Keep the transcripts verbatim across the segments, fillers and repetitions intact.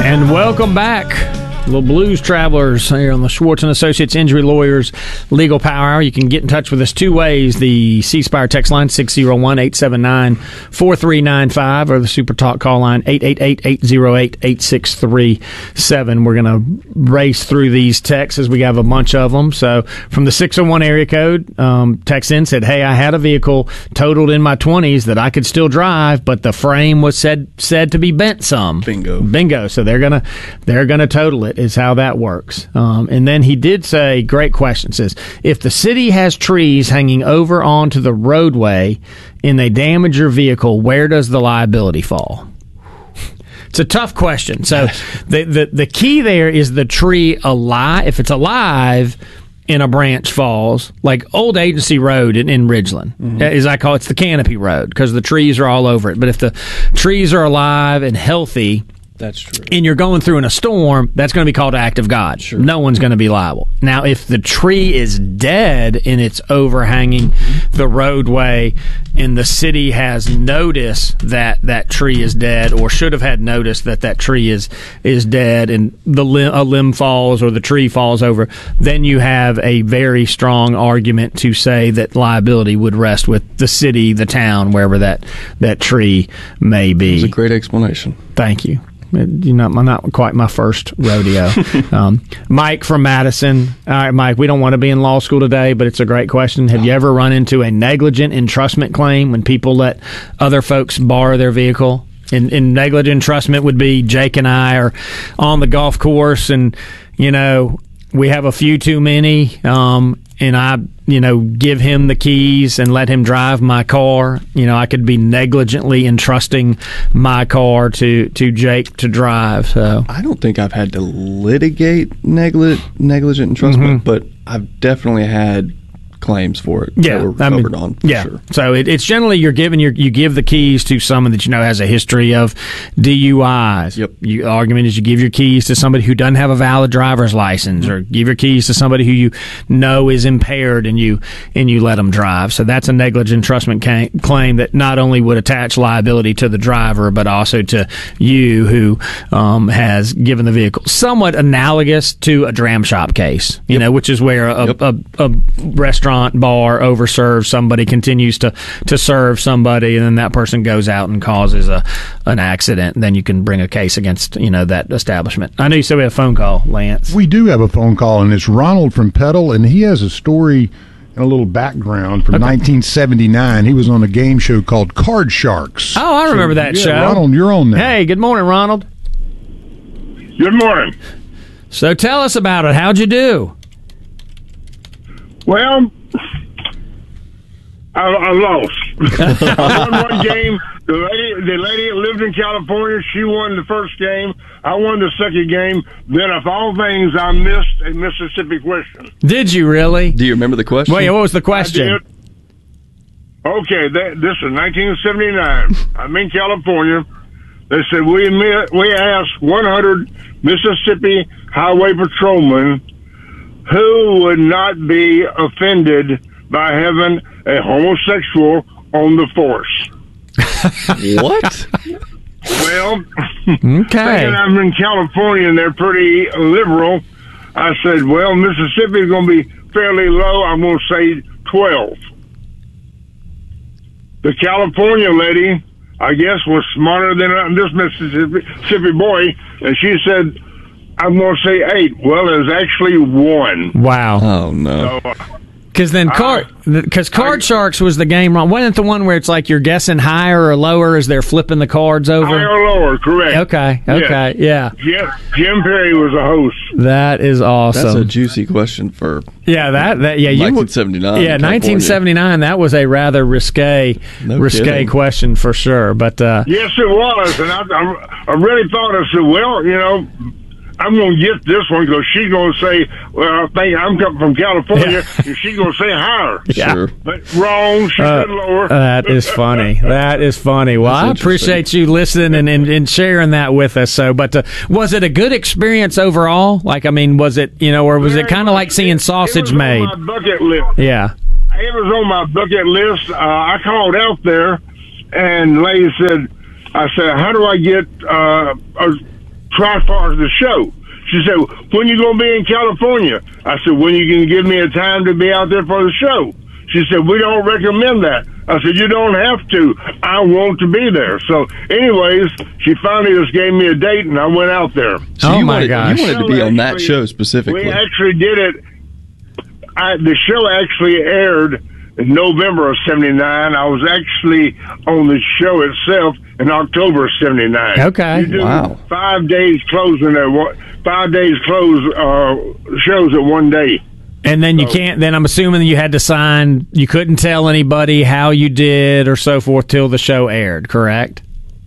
And welcome back, little blues travelers here on the Schwartz and Associates Injury Lawyers Legal Power Hour. You can get in touch with us two ways: the C Spire text line six oh one, eight seven nine, four three nine five or the Super Talk call line eight eight eight, eight oh eight, eight six three seven. We're going to race through these texts as we have a bunch of them. So from the six oh one area code, um, text in said, "Hey, I had a vehicle totaled in my twenties that I could still drive, but the frame was said said to be bent some." Bingo. Bingo. So they're gonna they're gonna total it. Is how that works. Um, and then he did say, great question, says, if the city has trees hanging over onto the roadway and they damage your vehicle, where does the liability fall? It's a tough question. So the, the, the key there is the tree alive. If it's alive and a branch falls, like Old Agency Road in, in Ridgeland, mm-hmm. as I call it, it's the canopy road because the trees are all over it. But if the trees are alive and healthy, that's true, and you're going through in a storm, that's going to be called act of God. Sure. No one's going to be liable. Now, if the tree is dead and it's overhanging the roadway and the city has notice that that tree is dead or should have had notice that that tree is is dead and the limb, a limb falls or the tree falls over, then you have a very strong argument to say that liability would rest with the city, the town, wherever that, that tree may be. It was a great explanation. Thank you. You know, not quite my first rodeo. um, Mike from Madison. All right, Mike, we don't want to be in law school today, but it's a great question. Have you ever run into a negligent entrustment claim when people let other folks borrow their vehicle? And, and negligent entrustment would be Jake and I are on the golf course and, you know, we have a few too many, um, and I, you know, give him the keys and let him drive my car. You know, I could be negligently entrusting my car to, to Jake to drive. So I don't think I've had to litigate negli- negligent entrustment, mm-hmm. but I've definitely had claims for it yeah, that were I covered mean, on. For yeah. Sure. So it, it's generally you're giving your you give the keys to someone that you know has a history of D U Is. Yep. You, argument is you give your keys to somebody who doesn't have a valid driver's license, mm-hmm. or give your keys to somebody who you know is impaired, and you and you let them drive. So that's a negligent entrustment ca- claim that not only would attach liability to the driver, but also to you who um, has given the vehicle. Somewhat analogous to a dram shop case, you yep. know, which is where a, yep. a, a, a restaurant bar overserves somebody, continues to, to serve somebody, and then that person goes out and causes a an accident. And then you can bring a case against, you know, that establishment. I know you said we have a phone call, Lance. We do have a phone call, and it's Ronald from Petal, and he has a story and a little background from okay. nineteen seventy-nine. He was on a game show called Card Sharks. Oh, I remember so, that yeah, show. Ronald, you're on there. Hey, good morning, Ronald. Good morning. So tell us about it. How'd you do? Well, I, I lost. I won one game. The lady, the lady that lived in California, she won the first game. I won the second game. Then, of all things, I missed a Mississippi question. Did you really? Do you remember the question? Wait, what was the question? I did. Okay, that, this is nineteen seventy-nine. I'm in California. They said, we, we asked one hundred Mississippi highway patrolmen who would not be offended by having a homosexual on the force. What? Well, okay. I'm in California and they're pretty liberal. I said, well, Mississippi is going to be fairly low. I'm going to say twelve. The California lady, I guess, was smarter than this Mississippi, Mississippi boy, and she said, I'm going to say eight. Well, it was actually one. Wow. Oh, no. So, Because then card, because Card I, Sharks was the game wrong. Wasn't it the one where it's like you're guessing higher or lower as they're flipping the cards over? Higher or lower, correct. Okay, okay, yes. yeah. Jim, Jim Perry was a host. That is awesome. That's a juicy question for yeah, that, that yeah, nineteen seventy-nine. Yeah, nineteen seventy-nine. That was a rather risque, no risque kidding. question for sure. But uh, yes, it was, and I, I, I really thought I said, well, you know, I'm going to get this one because she's going to say, well, I think I'm coming from California, yeah. and she's going to say higher. Yeah. Sure. But wrong, she uh, said lower. That is funny. That is funny. Well, I appreciate you listening and, and, and sharing that with us. So, but uh, was it a good experience overall? Like, I mean, was it, you know, or was it kind of like seeing sausage it was made? On my bucket list. Yeah. It was on my bucket list. Uh, I called out there, and the lady said, I said, how do I get uh, a try for the show. She said, when you going to be in California? I said, when you can give me a time to be out there for the show? She said, we don't recommend that. I said, you don't have to. I want to be there. So anyways, she finally just gave me a date, and I went out there. So oh, you my wanted, gosh. You wanted to be on that show specifically. We actually did it. I, the show actually aired in November of seventy-nine. I was actually on the show itself in October of seventy-nine. Okay. You do Wow. Five days closing at one, five days close uh, shows at one day. And then you can't, then I'm assuming you had to sign, you couldn't tell anybody how you did or so forth till the show aired, correct?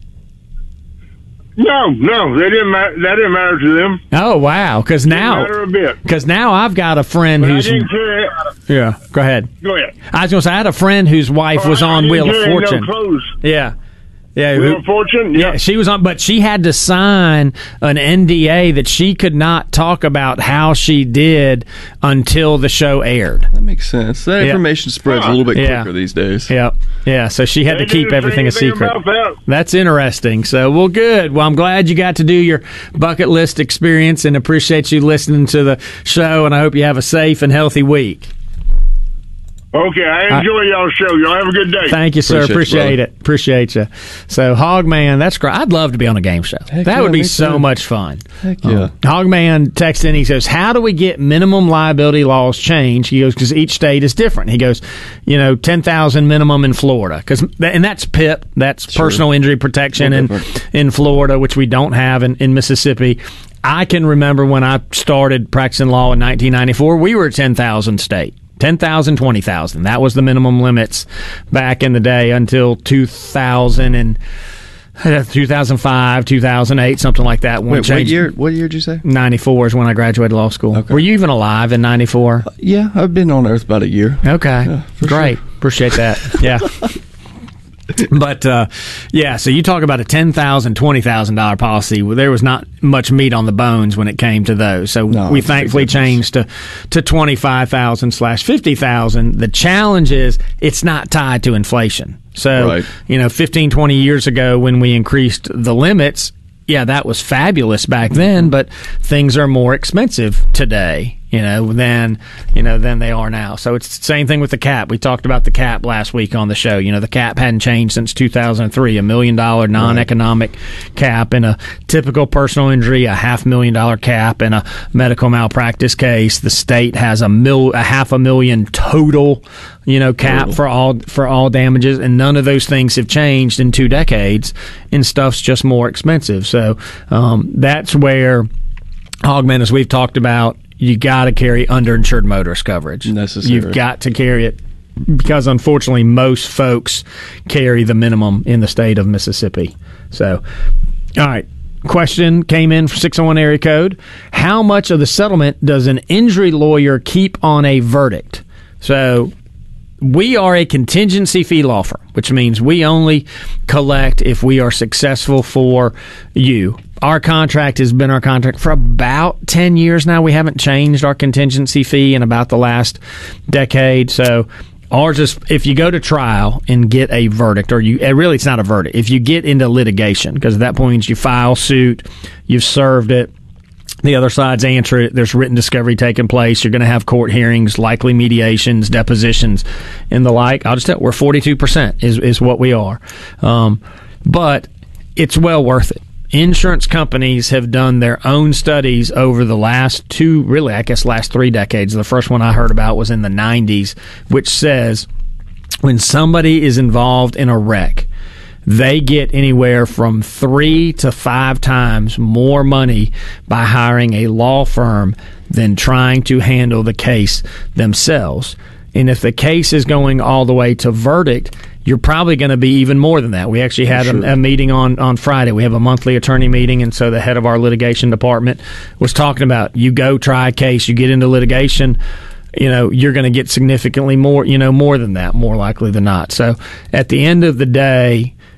No, no, they didn't. Ma- that didn't matter to them. Oh, wow. Because Didn't now, matter a bit. because now I've got a friend But I who's, didn't care. yeah, go ahead. Go ahead. I was going to say, I had a friend whose wife was I on didn't Wheel of carry Fortune. No clothes. Yeah. Yeah, Wheel who- of Fortune. yeah, she was on, but she had to sign an N D A that she could not talk about how she did until the show aired. That makes sense. That Yeah. information spreads a Huh. little bit Yeah. quicker these days. Yeah, yeah. So she had They to keep didn't say everything a anything secret. about that. That's interesting. So, well, good. Well, I'm glad you got to do your bucket list experience and appreciate you listening to the show. And I hope you have a safe and healthy week. Okay, I enjoy y'all's show. Y'all have a good day. Thank you, sir. Appreciate you, Appreciate brother. it. Appreciate you. So, Hogman, that's great. I'd love to be on a game show. Heck that yeah, would be me so too. much fun. Heck yeah. Um, Hogman texts in. He says, "How do we get minimum liability laws changed?" He goes, "Because each state is different." He goes, "You know, ten thousand minimum in Florida, because and that's P I P. That's Sure. personal injury protection in different. in Florida, which we don't have in, in Mississippi." I can remember when I started practicing law in nineteen ninety-four, we were a ten thousand state. ten thousand, twenty thousand. That was the minimum limits back in the day until two thousand and two thousand five, two thousand eight, something like that. One Wait, what changed- year? What year did you say? ninety-four is when I graduated law school. Okay. Were you even alive in ninety-four? Yeah, I've been on Earth about a year. Okay. Yeah, for Great. Appreciate that. Yeah. But, uh, yeah, so you talk about a ten thousand dollars, twenty thousand dollars policy. Well, there was not much meat on the bones when it came to those. So No, we it's thankfully ridiculous. changed to, to twenty-five thousand slash fifty thousand. The challenge is it's not tied to inflation. So, Right. you know, fifteen, twenty years ago when we increased the limits, yeah, that was fabulous back then, but things are more expensive today, you know, than, you know, than they are now. So it's the same thing with the cap. We talked about the cap last week on the show. You know, the cap hadn't changed since two thousand three, a million dollar non-economic cap in a typical personal injury, a half million dollar cap in a medical malpractice case. The state has a mil, a half a million total, you know, cap Total. for all, for all damages. And none of those things have changed in two decades, and stuff's just more expensive. So, um, that's where Hogman, as we've talked about, you got to carry underinsured motorist coverage. Necessary. You've got to carry it because, unfortunately, most folks carry the minimum in the state of Mississippi. So, all right. Question came in for six oh one area code. How much of the settlement does an injury lawyer keep on a verdict? So, we are a contingency fee law firm, which means we only collect if we are successful for you. Our contract has been our contract for about ten years now. We haven't changed our contingency fee in about the last decade. So ours is, if you go to trial and get a verdict, or you, really it's not a verdict, if you get into litigation, because at that point you file suit, you've served it, the other side's answer it, there's written discovery taking place, you're going to have court hearings, likely mediations, depositions, and the like. I'll just tell you, we're forty-two percent is, is what we are. Um, but it's well worth it. Insurance companies have done their own studies over the last two, really, I guess, last three decades. The first one I heard about was in the nineties, which says when somebody is involved in a wreck, they get anywhere from three to five times more money by hiring a law firm than trying to handle the case themselves. And if the case is going all the way to verdict, you're probably going to be even more than that. We actually had Sure. a, a meeting on, on Friday. We have a monthly attorney meeting, and so the head of our litigation department was talking about, you go try a case, you get into litigation, you know, you're going to get significantly more, you know, more than that, more likely than not. So at the end of the day,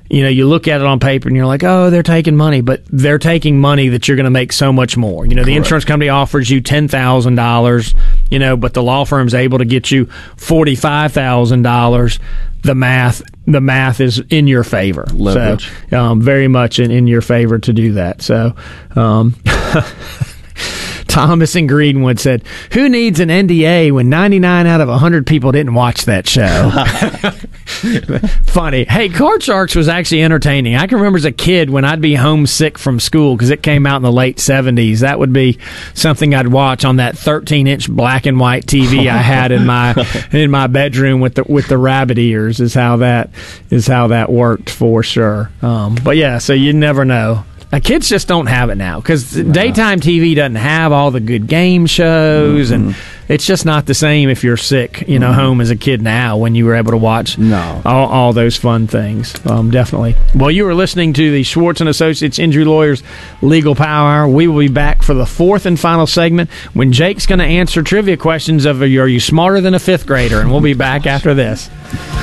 you know, you look at it on paper and you're like, oh, they're taking money, but they're taking money that you're going to make so much more. You know, the Correct. insurance company offers you ten thousand dollars, you know, but the law firm's able to get you forty-five thousand dollars. The math, the math is in your favor. Leverage. So, um, very much in, in your favor to do that. So, um, Thomas in Greenwood said, who needs an N D A when ninety-nine out of one hundred people didn't watch that show? Funny. Hey, Card Sharks was actually entertaining. I can remember as a kid when I'd be homesick from school because it came out in the late seventies. That would be something I'd watch on that thirteen-inch black and white T V I had in my in my bedroom with the with the rabbit ears. Is how that is how that worked for sure. Um, but yeah, so you never know. Now, kids just don't have it now because no. daytime T V doesn't have all the good game shows, mm-hmm. and it's just not the same if you're sick, you know, mm-hmm. home as a kid now when you were able to watch no. all, all those fun things. Um, definitely. Well, you were listening to the Schwartz and Associates Injury Lawyers Legal Power Hour. We will be back for the fourth and final segment when Jake's going to answer trivia questions of are you smarter than a fifth grader, and we'll be back after this.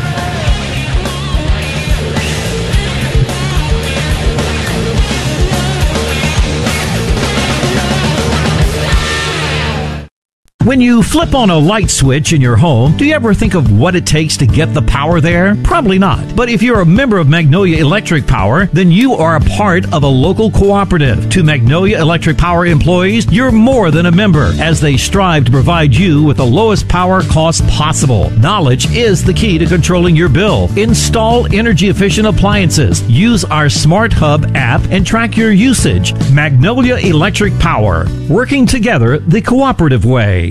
When you flip on a light switch in your home, do you ever think of what it takes to get the power there? Probably not. But if you're a member of Magnolia Electric Power, then you are a part of a local cooperative. To Magnolia Electric Power employees, you're more than a member, as they strive to provide you with the lowest power cost possible. Knowledge is the key to controlling your bill. Install energy-efficient appliances. Use our Smart Hub app and track your usage. Magnolia Electric Power. Working together the cooperative way.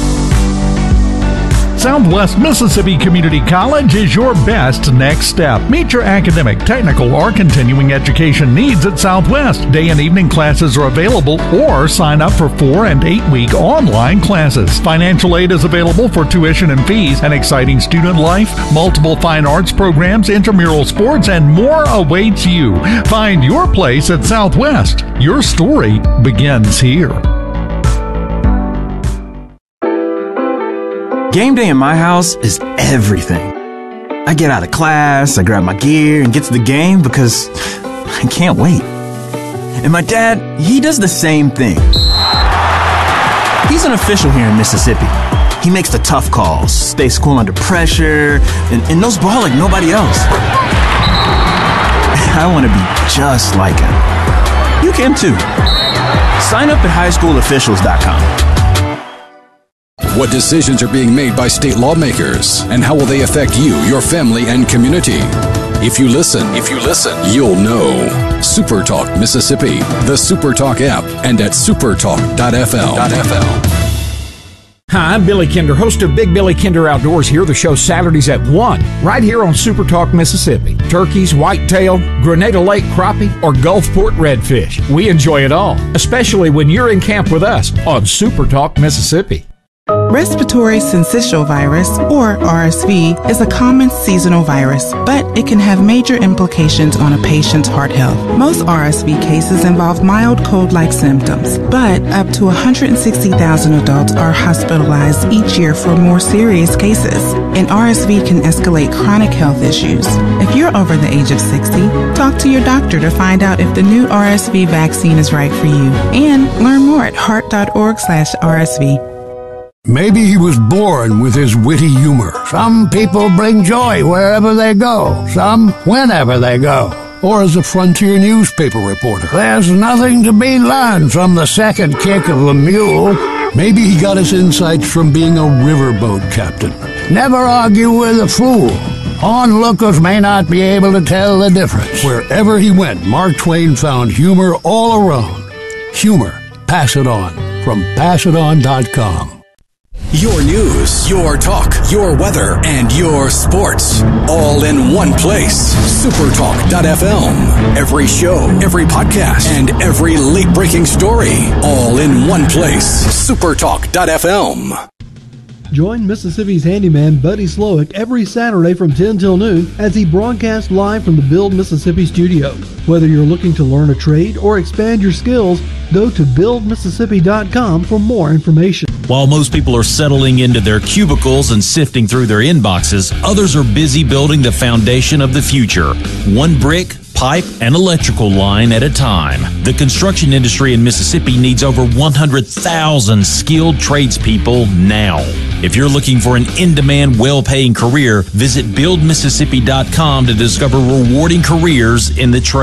Southwest Mississippi Community College is your best next step. Meet your academic, technical, or continuing education needs at Southwest. Day and evening classes are available, or sign up for four and eight week online classes. Financial aid is available for tuition and fees, an exciting student life, multiple fine arts programs, intramural sports, and more awaits you. Find your place at Southwest. Your story begins here. Game day in my house is everything. I get out of class, I grab my gear, and get to the game because I can't wait. And my dad, he does the same thing. He's an official here in Mississippi. He makes the tough calls, stays cool under pressure, and, and knows ball like nobody else. I want to be just like him. You can too. Sign up at high school officials dot com. What decisions are being made by state lawmakers, and how will they affect you, your family, and community? If you listen, if you listen, you'll know. SuperTalk Mississippi, the SuperTalk app, and at supertalk dot f l. Hi, I'm Billy Kinder, host of Big Billy Kinder Outdoors. Here, the show Saturdays at one, right here on SuperTalk Mississippi. Turkeys, whitetail, Grenada Lake crappie, or Gulfport redfish. We enjoy it all, especially when you're in camp with us on SuperTalk Mississippi. Respiratory syncytial virus, or R S V, is a common seasonal virus, but it can have major implications on a patient's heart health. Most R S V cases involve mild cold-like symptoms, but up to one hundred sixty thousand adults are hospitalized each year for more serious cases, and R S V can escalate chronic health issues. If you're over the age of sixty, talk to your doctor to find out if the new R S V vaccine is right for you, and learn more at heart dot org slash R S V. Maybe he was born with his witty humor. Some people bring joy wherever they go, some whenever they go. Or as a frontier newspaper reporter. There's nothing to be learned from the second kick of a mule. Maybe he got his insights from being a riverboat captain. Never argue with a fool. Onlookers may not be able to tell the difference. Wherever he went, Mark Twain found humor all around. Humor. Pass it on. From pass it on dot com. Your news, your talk, your weather, and your sports. All in one place. supertalk dot f m. Every show, every podcast, and every late-breaking story. All in one place. supertalk dot f m. Join Mississippi's handyman Buddy Slowick every Saturday from ten till noon as he broadcasts live from the Build Mississippi studio. Whether you're looking to learn a trade or expand your skills, go to build mississippi dot com for more information. While most people are settling into their cubicles and sifting through their inboxes, others are busy building the foundation of the future. One brick, pipe, and electrical line at a time. The construction industry in Mississippi needs over one hundred thousand skilled tradespeople now. If you're looking for an in-demand, well-paying career, visit build mississippi dot com to discover rewarding careers in the trade.